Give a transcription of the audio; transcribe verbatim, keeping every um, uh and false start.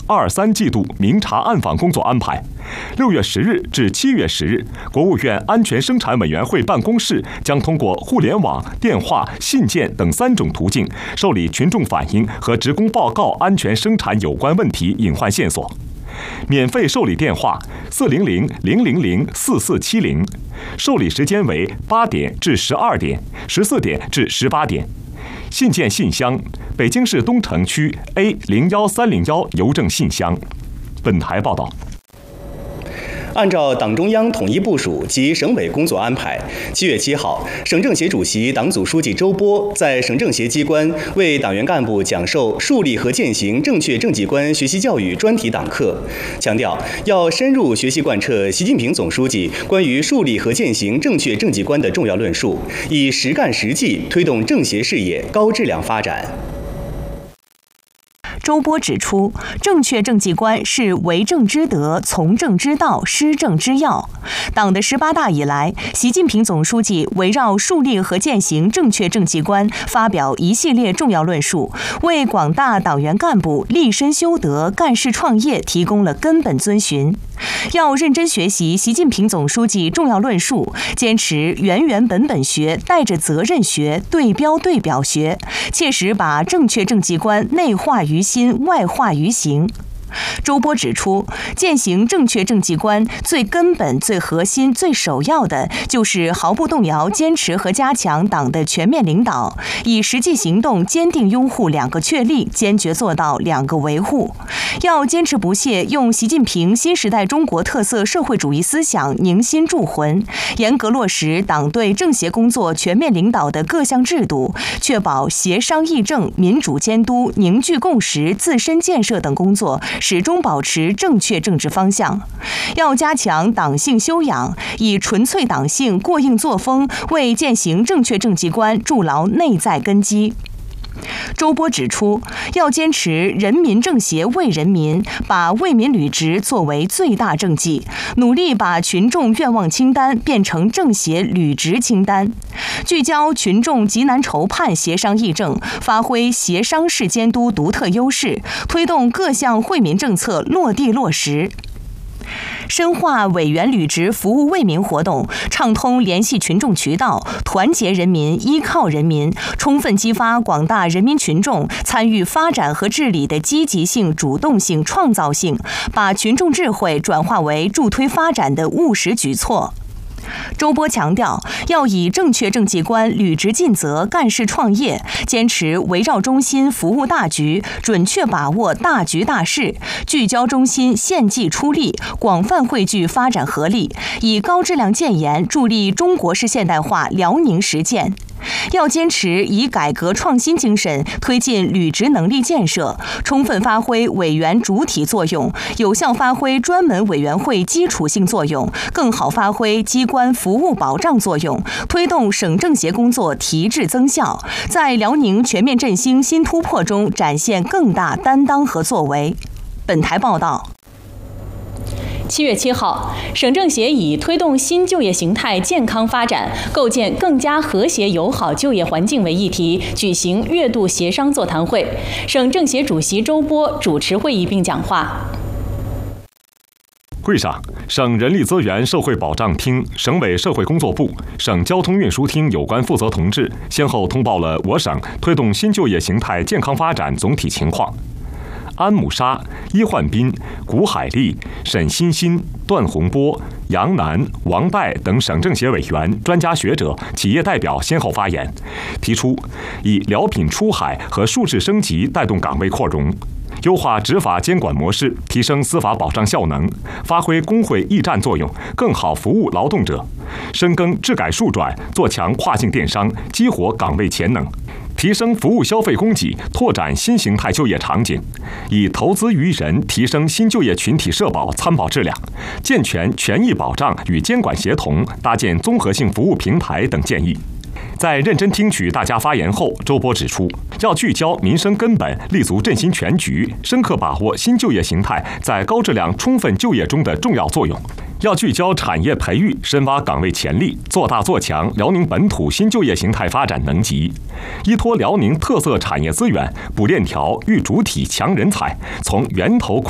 二三季度明察暗访工作安排。六月十日至七月十日，国务院安全生产委员会办公室将通过互联网、电话、信件等三种途径，受理群众反映和职工报告安全生产有关问题隐患线索。免费受理电话四零零零零零四四七零，受理时间为八点至十二点、十四点至十八点。信件信箱：北京市东城区 A 零幺三零幺邮政信箱。本台报道。 按照党中央统一部署及省委工作安排，七月七号，省政协主席、党组书记周波在省政协机关为党员干部讲授树立和践行正确政绩观学习教育专题党课，强调要深入学习贯彻习近平总书记关于树立和践行正确政绩观的重要论述，以实干实际推动政协事业高质量发展。 周波指出，正确政绩观是为政之德、从政之道、施政之要。党的十八大以来，习近平总书记围绕树立和践行正确政绩观，发表一系列重要论述，为广大党员干部立身修德、干事创业提供了根本遵循。要认真学习习近平总书记重要论述，坚持原原本本学、带着责任学、对标对表学，切实把正确政绩观内化于心、外化于行。周波指出，践行正确政绩观最根本、最核心、最首要的就是毫不动摇坚持和加强党的全面领导，以实际行动坚定拥护两个确立，坚决做到两个维护。要坚持不懈用习近平新时代中国特色社会主义思想凝心铸魂，严格落实党对政协工作全面领导的各项制度，确保协商议政、民主监督、凝聚共识、自身建设等工作始终保持正确政治方向。要加强党性修养，以纯粹党性、过硬作风为践行正确政绩观筑牢内在根基。周波指出，要坚持人民政协为人民，把为民履职作为最大政绩，努力把群众愿望清单变成政协履职清单，聚焦群众急难愁盼协商议政，发挥协商式监督独特优势，推动各项惠民政策落地落实。深化委员履职服务为民活动，畅通联系群众渠道，团结人民，依靠人民，充分激发广大人民群众参与发展和治理的积极性、主动性、创造性，把群众智慧转化为助推发展的务实举措。周波强调，要以正确政绩观履职尽责、干事创业，坚持围绕中心服务大局，准确把握大局大势，聚焦中心献计出力，广泛汇聚发展合力，以高质量建言助力中国式现代化辽宁实践。要坚持以改革创新精神推进履职能力建设，充分发挥委员主体作用，有效发挥专门委员会基础性作用，更好发挥机关服务保障作用，推动省政协工作提质增效，在辽宁全面振兴新突破中展现更大担当和作为。本台报道。 七月七号，省政协以推动新就业形态健康发展，构建更加和谐友好就业环境为议题，举行月度协商座谈会。省政协主席周波主持会议并讲话。 会上，省人力资源社会保障厅、省委社会工作部、省交通运输厅有关负责同志先后通报了我省推动新就业形态健康发展总体情况。安姆沙、伊焕斌、古海丽、沈欣欣、段洪波、杨楠、王拜等省政协委员、专家学者、企业代表先后发言，提出以疗品出海和数字升级带动岗位扩容，优化执法监管模式，提升司法保障效能，发挥工会驿站作用，更好服务劳动者，深耕治改数转，做强跨境电商，激活岗位潜能，提升服务消费供给，拓展新形态就业场景，以投资于人提升新就业群体社保参保质量，健全权益保障与监管协同，搭建综合性服务平台等建议。在认真听取大家发言后，周波指出，要聚焦民生根本，立足振兴全局，深刻把握新就业形态在高质量充分就业中的重要作用。要聚焦产业培育，深挖岗位潜力，做大做强辽宁本土新就业形态发展能级，依托辽宁特色产业资源，补链条、育主体、强人才，从源头扩